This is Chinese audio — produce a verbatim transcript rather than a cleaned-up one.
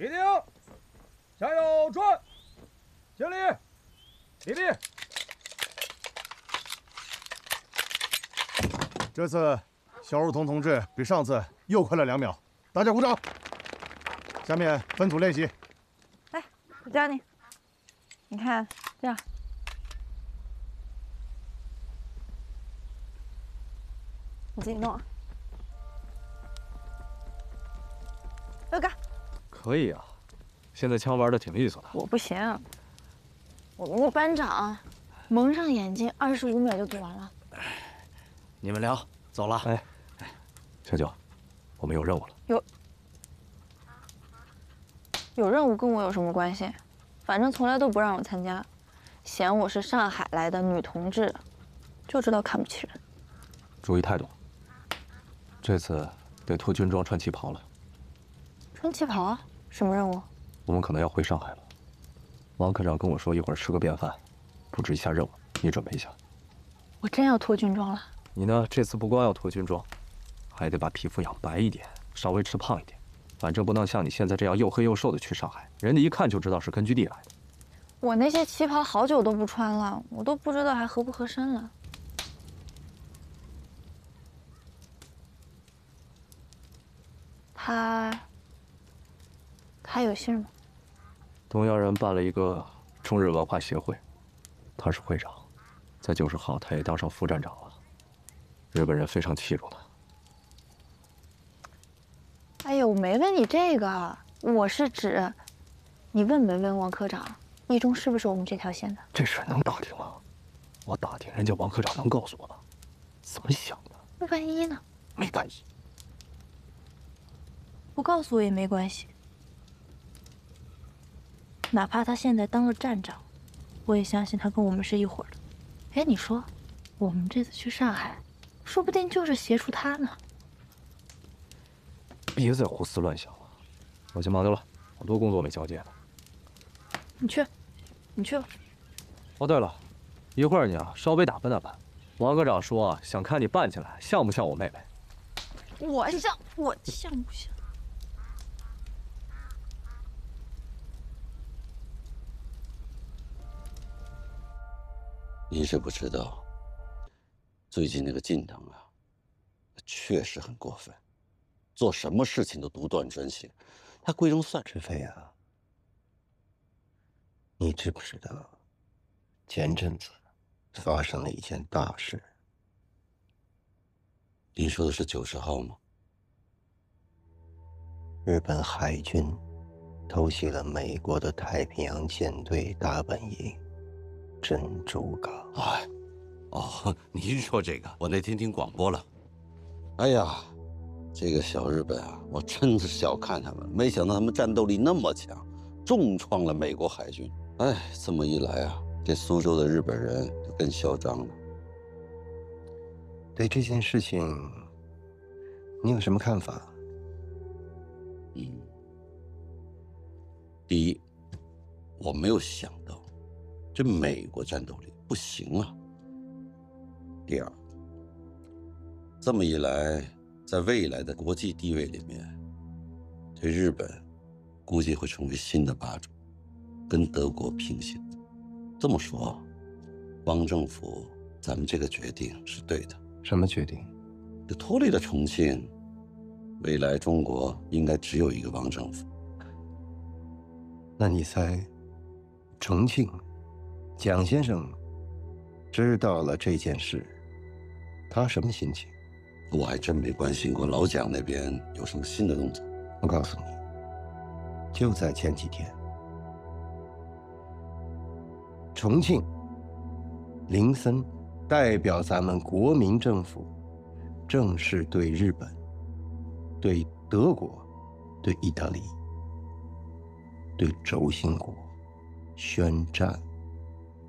立定，向右转，敬礼，起立。 这次小乳童同志比上次又快了两秒，大家鼓掌。下面分组练习。 来，我教你。你看这样。 你自己弄啊，六个。 可以啊，现在枪玩的挺利索的。 我不行，我们的班长蒙上眼睛，二十五秒就做完了。 你们聊，走了。哎，哎，小九，我们有任务了。 有有任务跟我有什么关系？反正从来都不让我参加，嫌我是上海来的女同志，就知道看不起人。 注意态度。 这次得脱军装穿旗袍了。 穿旗袍啊？什么任务？ 我们可能要回上海了。王科长跟我说，一会儿吃个便饭，布置一下任务，你准备一下。 我真要脱军装了。 你呢？这次不光要脱军装，还得把皮肤养白一点，稍微吃胖一点，反正不能像你现在这样又黑又瘦的去上海，人家一看就知道是根据地来的。 我那些旗袍好久都不穿了，我都不知道还合不合身了。 他他有信吗？ 东洋人办了一个中日文化协会，他是会长，在九十号他也当上副站长了。日本人非常器重他。 哎呦，我没问你这个，我是指，你问没问王科长，一中是不是我们这条线的？ 这事能打听吗？我打听人家王科长能告诉我吗？怎么想的？ 万一呢？ 没关系。 不告诉我也没关系，哪怕他现在当了站长，我也相信他跟我们是一伙的。哎，你说，我们这次去上海，说不定就是协助他呢。 别再胡思乱想了，我先忙着了，好多工作没交接呢。 你去，你去吧。 哦，对了，一会儿你啊稍微打扮打扮。王科长说想看你扮起来像不像我妹妹。 我像，我像不像？ 您是不知道，最近那个靳腾啊，确实很过分，做什么事情都独断专行。他贵中算志飞啊，你知不知道，前阵子发生了一件大事？ 您说的是九十号吗？ 日本海军偷袭了美国的太平洋舰队大本营。 珍珠港。 哎，哦，您说这个，我那天听广播了。哎呀，这个小日本啊，我真是小看他们，没想到他们战斗力那么强，重创了美国海军。哎，这么一来啊，这苏州的日本人就更嚣张了。 对这件事情，你有什么看法？ 嗯，第一，我没有想到。 这美国战斗力不行啊。第二，这么一来，在未来的国际地位里面，这日本估计会成为新的霸主，跟德国平行。这么说，汪政府，咱们这个决定是对的。 什么决定？ 这脱离了重庆，未来中国应该只有一个汪政府。 那你猜，重庆？ 蒋先生知道了这件事，他什么心情？ 我还真没关心过老蒋那边有什么新的动作。 我告诉你，就在前几天，重庆林森代表咱们国民政府，正式对日本、对德国、对意大利、对轴心国宣战。